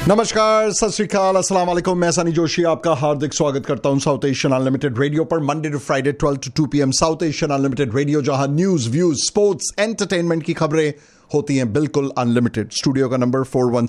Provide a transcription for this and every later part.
नमस्कार, सत श्री अकाल, अस्सलाम वालेकुम। मैं सनी जोशी आपका हार्दिक स्वागत करता हूं साउथ एशियन अनलिमिटेड रेडियो पर Monday to Friday 12 to 2 PM south Asian unlimited radio, जहां न्यूज, व्यूज, स्पोर्ट्स, एंटरटेनमेंट की खबरें होती हैं बिल्कुल अनलिमिटेड। स्टूडियो का नंबर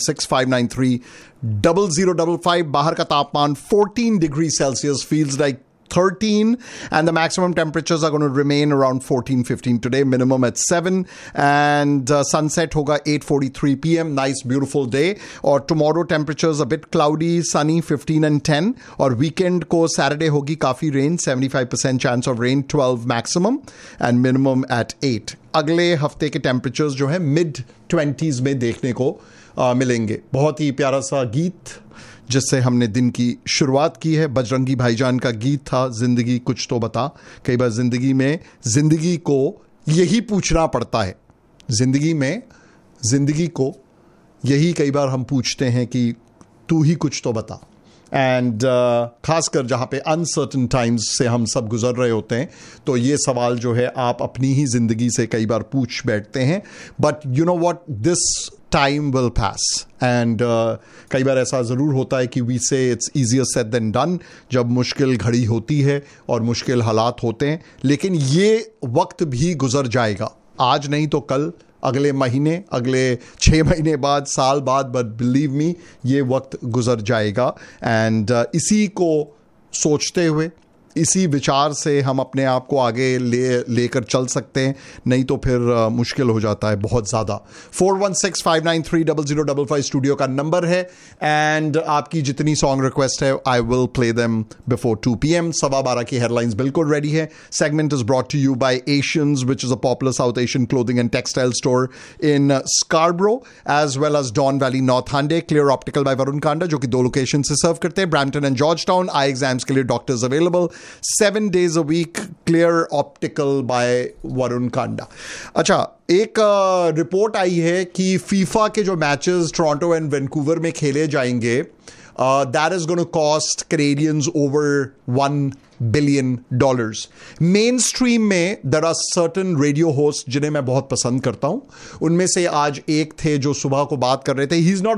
4165930055। बाहर का तापमान 14 degree Celsius, feels like 13, and the maximum temperatures are going to remain around 14-15 today, minimum at 7, and sunset hoga 8:43 PM. Nice beautiful day. Or tomorrow temperatures a bit cloudy, sunny 15 and 10, और weekend को Saturday होगी काफी rain, 75% chance of rain, 12 maximum and minimum at 8. अगले हफ्ते के temperatures जो है mid 20s में देखने को मिलेंगे। बहुत ही प्यारा सा गीत जिससे हमने दिन की शुरुआत की है, बजरंगी भाईजान का गीत था, जिंदगी कुछ तो बता। कई बार जिंदगी में जिंदगी को यही पूछना पड़ता है, जिंदगी को यही कई बार हम पूछते हैं कि तू ही कुछ तो बता। एंड खासकर जहाँ पे अनसर्टन टाइम्स से हम सब गुजर रहे होते हैं, तो ये सवाल जो है आप अपनी ही जिंदगी से कई बार पूछ बैठते हैं। But you know what, this time will pass. And कई बार ऐसा ज़रूर होता है कि वी से it's easier said then done, जब मुश्किल घड़ी होती है और मुश्किल हालात होते हैं, लेकिन ये वक्त भी गुजर जाएगा, आज नहीं तो कल, अगले महीने, अगले 6 महीने बाद, साल बाद, बट बिलीव मी ये वक्त गुजर जाएगा। एंड इसी को सोचते हुए, इसी विचार से हम अपने आप को आगे लेकर चल सकते हैं, नहीं तो फिर मुश्किल हो जाता है बहुत ज़्यादा। 4165930055 स्टूडियो का नंबर है, एंड आपकी जितनी सॉन्ग रिक्वेस्ट है I will play them before 2 PM। 12:15 की हेडलाइंस बिल्कुल रेडी है। Segment is brought to you bye Asians, which is a popular south Asian clothing and textile store in स्कार्बरो as well as don valley north Hande. Clear optical bye Varun Kanda, जो कि 2 location से सर्व करते हैं, Brampton and George town. I exams के लिए doctors available 7 days a week. Clear Optical by Varun Kanda. अच्छा, एक report आई है कि फीफा के जो मैचेस टोरंटो एंड वैंकूवर में खेले जाएंगे, that is going to cost Canadians over $1 billion. Mainstream में there are certain radio hosts जिन्हें मैं बहुत पसंद करता हूं। उनमें से आज एक थे जो सुबह को बात कर रहे थे। He is not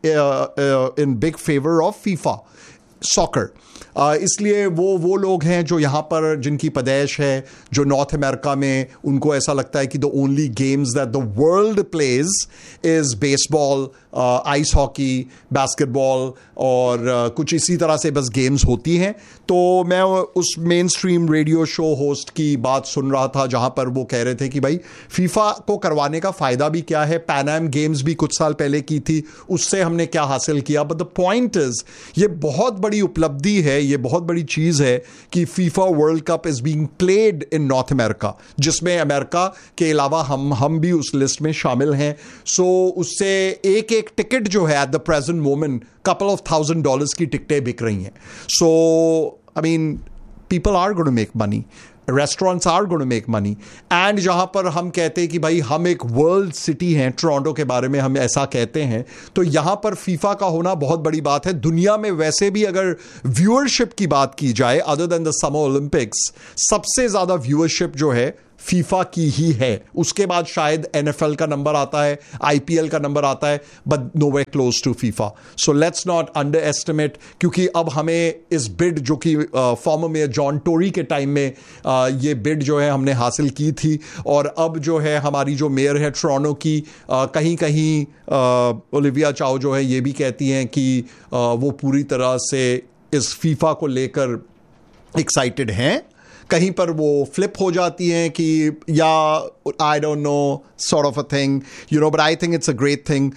in big favor of FIFA soccer, इसलिए वो लोग हैं जो यहाँ पर, जिनकी पैदाइश है जो नॉर्थ अमेरिका में, उनको ऐसा लगता है कि the only games that the world pledge is baseball, ice hockey, basketball और कुछ इसी तरह से बस गेम्स होती हैं। तो मैं उस main stream radio show host की बात सुन रहा था जहाँ पर वो कह रहे थे कि भाई फीफा को करवाने का फ़ायदा भी क्या है, पैन एम गेम्स भी कुछ साल पहले की थी, उससे हमने क्या हासिल किया। बट द पॉइंट इज, ये बहुत बड़ी उपलब्धि है, ये बहुत बड़ी चीज़ है कि FIFA world cup is being played in north America, जिसमें अमेरिका के अलावा हम भी उस लिस्ट में शामिल हैं। सो उससे एक टिकट जो है at the present moment couple of $1,000 की टिकटें बिक रही हैं। सो I mean people are going to make money, restaurants are going to make money. And जहां पर हम कहते हैं कि भाई हम एक वर्ल्ड सिटी हैं, टोरंटो के बारे में हम ऐसा कहते हैं, तो यहां पर फीफा का होना बहुत बड़ी बात है। दुनिया में वैसे भी अगर व्यूअरशिप की बात की जाए, other than the summer Olympics, सबसे ज्यादा व्यूअरशिप जो है फीफा की ही है। उसके बाद शायद NFL का नंबर आता है, IPL का नंबर आता है, but nowhere close to FIFA. So let's not under estimate, क्योंकि अब हमें इस बिड, जो कि फॉर्मर मेयर जॉन टोरी के टाइम में ये बिड जो है हमने हासिल की थी, और अब जो है हमारी जो मेयर है टोरंटो की, कहीं कहीं ओलिविया चाओ जो है ये भी कहती हैं कि वो पूरी तरह से इस फीफा को लेकर एक्साइटेड हैं। कहीं पर वो फ्लिप हो जाती हैं कि या I don't know, sort of a thing, you know, but I think it's a great thing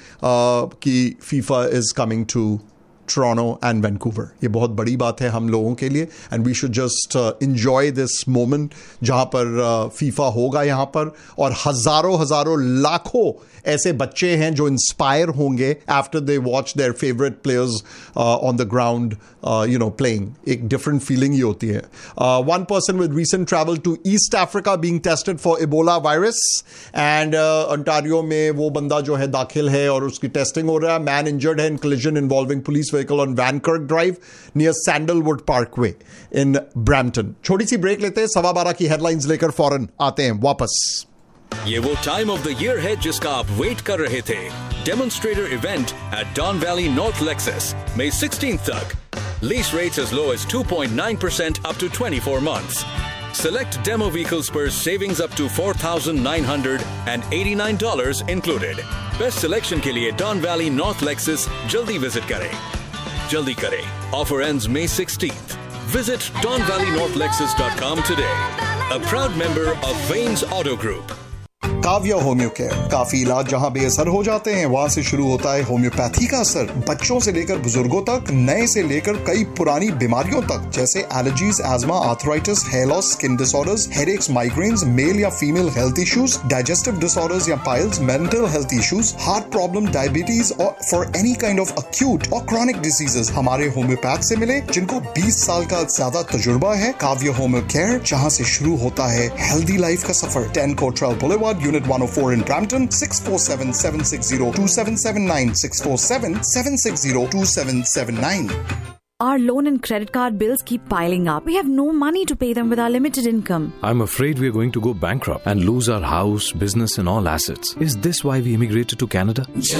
कि FIFA is coming to Toronto and Vancouver. ये बहुत बड़ी बात है हम लोगों के लिए, and we should just enjoy this moment जहाँ पर फीफा होगा यहाँ पर, और हजारों लाखों ऐसे बच्चे हैं जो इंस्पायर होंगे after they watch their favourite players on the ground you know playing. एक डिफरेंट फीलिंग ही होती है। One person with recent travel to east Africa being tested for Ebola virus, and Ontario में वो बंदा जो है दाखिल है और उसकी टेस्टिंग हो रहा है। मैन इंजर्ड है इन collision involving police vehicle on Van Kirk Drive near Sandalwood Parkway in Brampton। छोटी सी ब्रेक लेते हैं, 12:15 की हेडलाइंस लेकर फौरन आते हैं वापस। ये वो टाइम ऑफ द ईयर है जिसका आप वेट कर रहे थे. Demonstrator event at Don Valley North Lexus, May 16th तक. Lease rates as low as 2.9% up to 24 months. Select demo vehicles per savings up to $4,989 included. Best selection के लिए Don Valley North Lexus जल्दी visit करें. जल्दी करें. Offer ends May 16th. Visit DonValleyNorthLexus.com today. A proud member of Vanes Auto Group. Kavya homeo care. काफी इलाज जहां बेअसर हो जाते हैं वहां से शुरू होता है होम्योपैथी का असर. बच्चों से लेकर बुजुर्गों तक, नए से लेकर कई पुरानी बीमारियों तक, जैसे allergies, ESMA, arthritis, hair loss, skin disorders, headaches, migraines, mail या female health issues, digestive disorders या piles, mental health issues, heart problem, diabetes और for any kind of acute और क्रॉनिक डिसीजेस हमारे होम्योपैथ से मिले जिनको 20 साल का ज्यादा तजुर्बा है. काव्या होम्यो केयर, जहां से शुरू होता है हेल्दी लाइफ का सफर. 10 Cottrell Boulevard, Unit 104 in Brampton. 647-760-2779. 647-760-2779. Our loan and credit card bills keep piling up. We have no money to pay them with our limited income. I'm afraid we're going to go bankrupt and lose our house, business and all assets. Is this why we immigrated to Canada?